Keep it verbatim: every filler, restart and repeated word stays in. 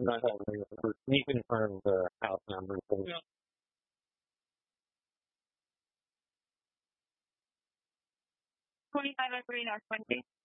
Not having you confirm the house number. So. Yeah. Twenty-five oh three North Twenty.